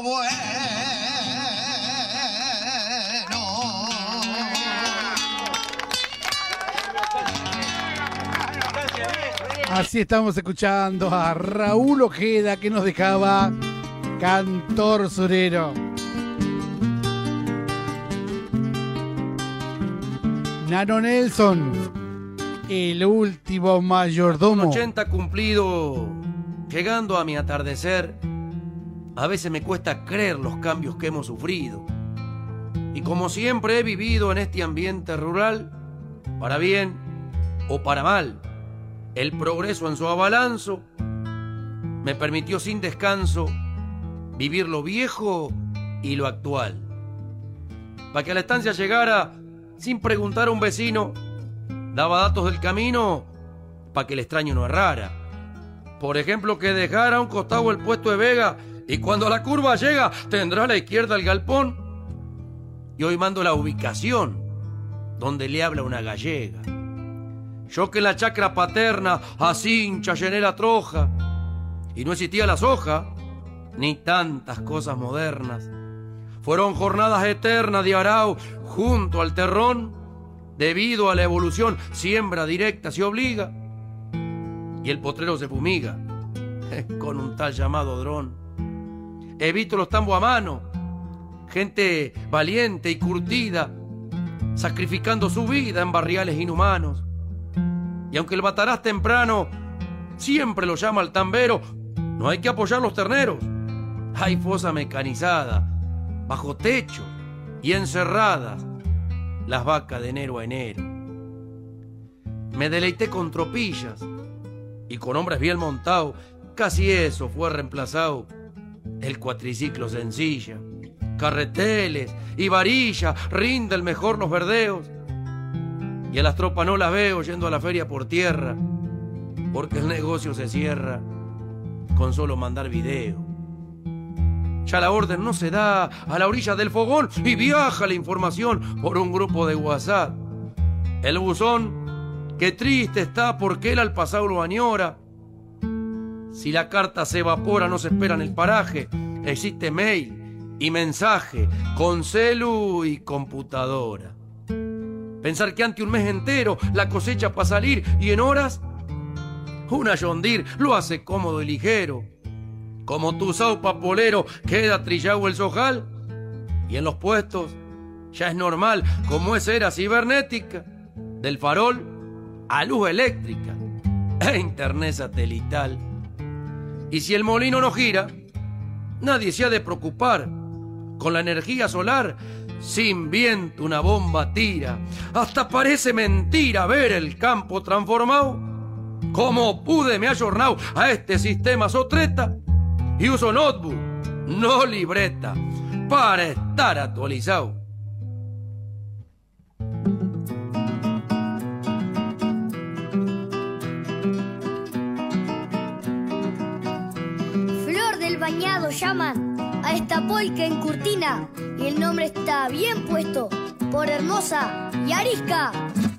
bueno. Así estamos escuchando a Raúl Ojeda, que nos dejaba cantor surero. Nano Nelson, el último mayordomo. 80 cumplido, llegando a mi atardecer, a veces me cuesta creer los cambios que hemos sufrido. Y como siempre he vivido en este ambiente rural, para bien o para mal, el progreso en su abalanzo me permitió sin descanso vivir lo viejo y lo actual. Para que a la estancia llegara sin preguntar a un vecino, daba datos del camino para que el extraño no errara. Por ejemplo, que dejara a un costado el puesto de Vega y cuando a la curva llega tendrá a la izquierda el galpón. Y hoy mando la ubicación donde le habla una gallega. Yo que en la chacra paterna a Cincha llené la troja y no existía la soja ni tantas cosas modernas. Fueron jornadas eternas de arao junto al terrón. Debido a la evolución, siembra directa se obliga y el potrero se fumiga con un tal llamado dron. He visto los tambos a mano, gente valiente y curtida, sacrificando su vida en barriales inhumanos. Y aunque el batarás temprano siempre lo llama al tambero, no hay que apoyar los terneros. Hay fosa mecanizada, bajo techo y encerradas las vacas de enero a enero. Me deleité con tropillas y con hombres bien montados. Casi eso fue reemplazado el cuatriciclo sencilla. Carreteles y varillas rinden mejor los verdeos. Y a las tropas no las veo yendo a la feria por tierra, porque el negocio se cierra con solo mandar video. Ya la orden no se da a la orilla del fogón y viaja la información por un grupo de WhatsApp. El buzón, qué triste está porque él al pasado lo añora. Si la carta se evapora no se espera en el paraje. Existe mail y mensaje con celu y computadora. Pensar que ante un mes entero la cosecha para salir y en horas una John Deere lo hace cómodo y ligero. Como tu saupa polero queda trillado el sojal y en los puestos ya es normal como es era cibernética, del farol a luz eléctrica e internet satelital. Y si el molino no gira, nadie se ha de preocupar. Con la energía solar, sin viento una bomba tira. Hasta parece mentira ver el campo transformado. Como pude me ayornado a este sistema sotreta y uso notebook, no libreta, para estar actualizado. Flor del Bañado llaman a esta polca en Curtina y el nombre está bien puesto por hermosa y arisca.